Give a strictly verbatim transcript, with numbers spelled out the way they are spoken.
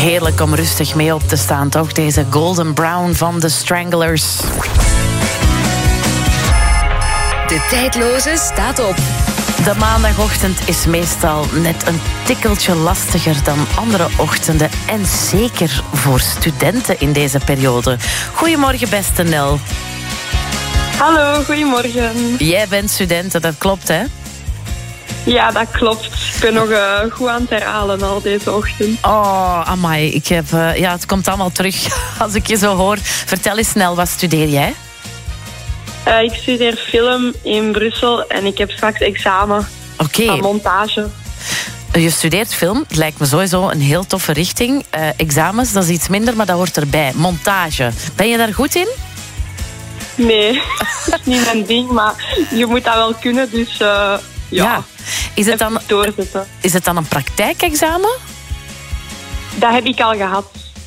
Heerlijk om rustig mee op te staan, toch? Deze Golden Brown van The Stranglers. De tijdloze staat op. De maandagochtend is meestal net een tikkeltje lastiger dan andere ochtenden. En zeker voor studenten in deze periode. Goedemorgen, beste Nel. Hallo, goedemorgen. Jij bent student, dat klopt, hè? Ja, dat klopt. Ik ben nog uh, goed aan het herhalen al deze ochtend. Oh, amai. Ik heb, uh, ja, het komt allemaal terug als ik je zo hoor. Vertel eens snel, wat studeer jij? Uh, ik studeer film in Brussel en ik heb straks examen okay. aan montage. Je studeert film, het lijkt me sowieso een heel toffe richting. Uh, examens, dat is iets minder, maar dat hoort erbij. Montage. Ben je daar goed in? Nee, dat is niet mijn ding, maar je moet dat wel kunnen, dus uh, ja. ja. Is het dan, doorzetten. Is het dan een praktijkexamen? Dat heb ik al gehad.